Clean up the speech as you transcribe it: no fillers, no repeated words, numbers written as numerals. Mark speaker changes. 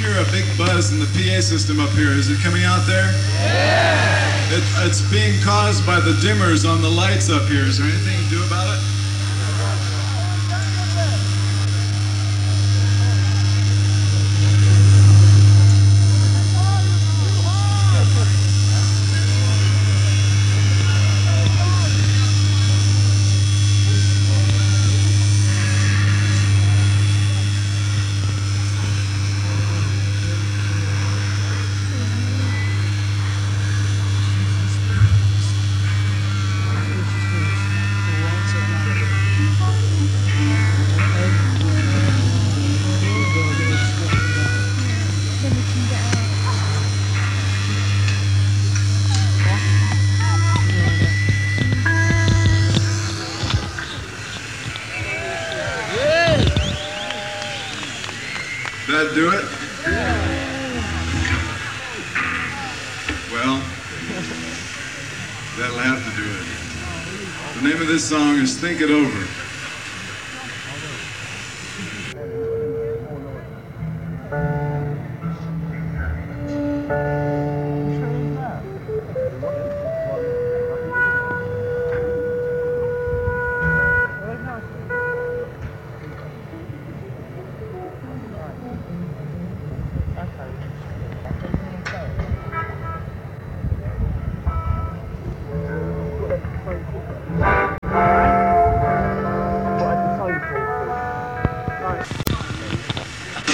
Speaker 1: hear a big buzz in the PA system up here. Is it coming out there? Yeah! It's being caused by the dimmers on the lights up here. Is there anything you can do about it? Did that do it? Well, that'll have to do it. The name of this song is Think It Over.